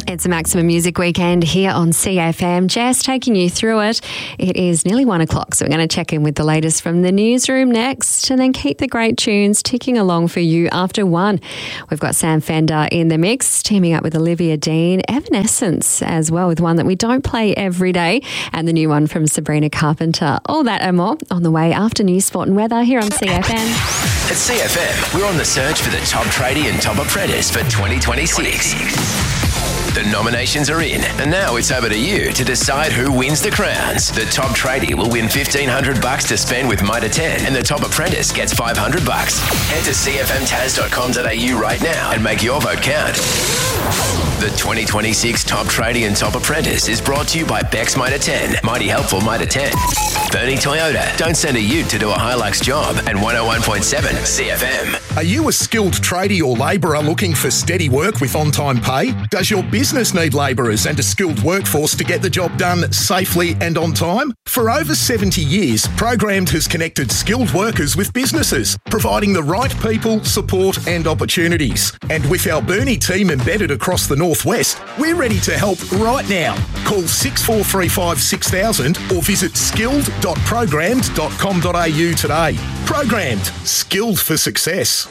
It's a Maximum Music Weekend here on CFM. Jess taking you through it. It is nearly 1 o'clock, so we're going to check in with the latest from the newsroom next and then keep the great tunes ticking along for you after 1. We've got Sam Fender in the mix, teaming up with Olivia Dean, Evanescence as well, with one that we don't play every day, and the new one from Sabrina Carpenter. All that and more on the way after news, sport and weather here on CFM. At CFM, we're on the search for the top tradie and top apprentice for 2026. The nominations are in, and now it's over to you to decide who wins the crowns. The top tradie will win $1,500 to spend with Mitre 10, and the top apprentice gets $500. Head to cfmtas.com.au right now and make your vote count. The 2026 Top Tradie and Top Apprentice is brought to you by Bex Mitre 10, Mighty Helpful Mitre 10. Bernie Toyota, don't send a ute to do a Hilux job, and 101.7 CFM. Are you a skilled tradie or labourer looking for steady work with on-time pay? Does your business need labourers and a skilled workforce to get the job done safely and on time? For over 70 years, Programmed has connected skilled workers with businesses, providing the right people, support and opportunities. And with our Bernie team embedded across the Northwest, we're ready to help right now. Call 6435 6000 or visit skilled.programmed.com.au today. Programmed, skilled for success.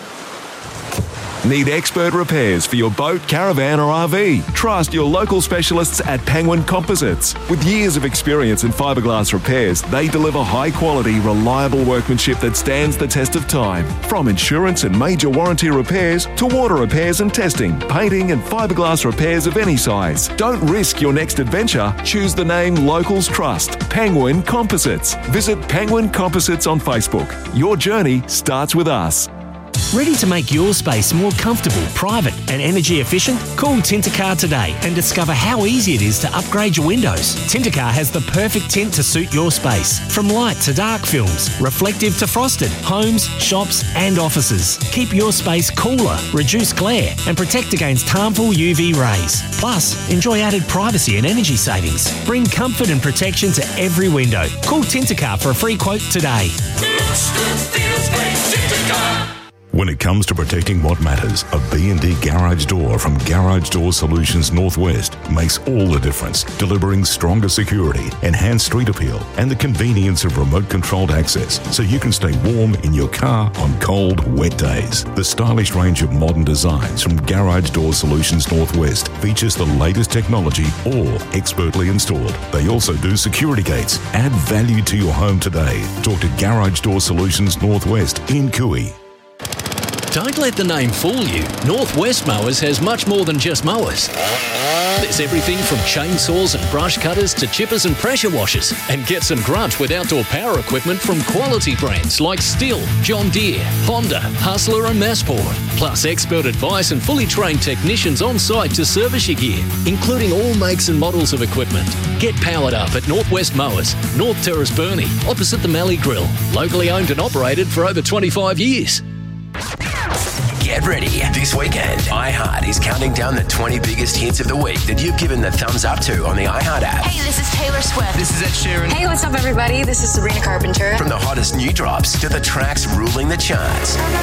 Need expert repairs for your boat, caravan or RV? Trust your local specialists at Penguin Composites. With years of experience in fiberglass repairs, they deliver high quality, reliable workmanship that stands the test of time. From insurance and major warranty repairs to water repairs and testing, painting and fiberglass repairs of any size. Don't risk your next adventure. Choose the name locals trust. Penguin Composites. Visit Penguin Composites on Facebook. Your journey starts with us. Ready to make your space more comfortable, private and energy efficient? Call Tintercar today and discover how easy it is to upgrade your windows. Tintercar has the perfect tint to suit your space. From light to dark films, reflective to frosted, homes, shops and offices. Keep your space cooler, reduce glare and protect against harmful UV rays. Plus, enjoy added privacy and energy savings. Bring comfort and protection to every window. Call Tintercar for a free quote today. When it comes to protecting what matters, a B&D garage door from Garage Door Solutions Northwest makes all the difference, delivering stronger security, enhanced street appeal, and the convenience of remote-controlled access so you can stay warm in your car on cold, wet days. The stylish range of modern designs from Garage Door Solutions Northwest features the latest technology, all expertly installed. They also do security gates. Add value to your home today. Talk to Garage Door Solutions Northwest in Cooey. Don't let the name fool you. Northwest Mowers has much more than just mowers. There's everything from chainsaws and brush cutters to chippers and pressure washers. And get some grunt with outdoor power equipment from quality brands like Stihl, John Deere, Honda, Hustler and Massport. Plus expert advice and fully trained technicians on site to service your gear, including all makes and models of equipment. Get powered up at Northwest Mowers, North Terrace Burnie, opposite the Mallee Grill. Locally owned and operated for over 25 years. Get ready. This weekend, iHeart is counting down the 20 biggest hits of the week that you've given the thumbs up to on the iHeart app. Hey, this is Taylor Swift. This is Ed Sheeran. Hey, what's up, everybody? This is Sabrina Carpenter. From the hottest new drops to the tracks ruling the charts.